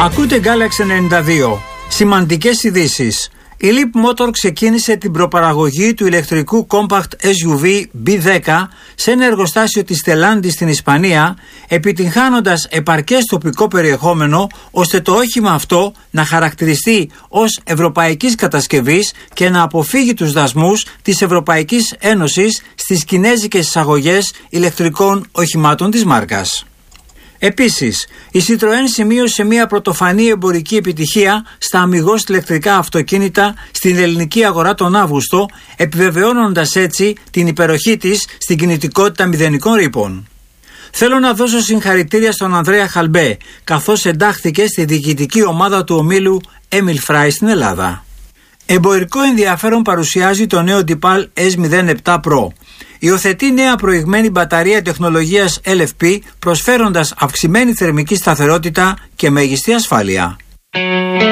Ακούτε Galaxy 92. Σημαντικές ειδήσεις. Η Leap Motor ξεκίνησε την προπαραγωγή του ηλεκτρικού compact SUV B10 σε ένα εργοστάσιο της Stellantis στην Ισπανία, επιτυγχάνοντας επαρκές τοπικό περιεχόμενο ώστε το όχημα αυτό να χαρακτηριστεί ως ευρωπαϊκής κατασκευής και να αποφύγει τους δασμούς της Ευρωπαϊκής Ένωσης στις κινέζικες εισαγωγές ηλεκτρικών οχημάτων της μάρκας. Επίσης, η Citroën σημείωσε μια πρωτοφανή εμπορική επιτυχία στα αμιγώς ηλεκτρικά αυτοκίνητα στην ελληνική αγορά τον Αύγουστο, επιβεβαιώνοντας έτσι την υπεροχή της στην κινητικότητα μηδενικών ρήπων. Θέλω να δώσω συγχαρητήρια στον Ανδρέα Χαλμπέ, καθώς εντάχθηκε στη διοικητική ομάδα του ομίλου Emil Frey στην Ελλάδα. Εμπορικό ενδιαφέρον παρουσιάζει το νέο DePaul S07 Pro. Υιοθετεί νέα προηγμένη μπαταρία τεχνολογίας LFP, προσφέροντας αυξημένη θερμική σταθερότητα και μέγιστη ασφάλεια.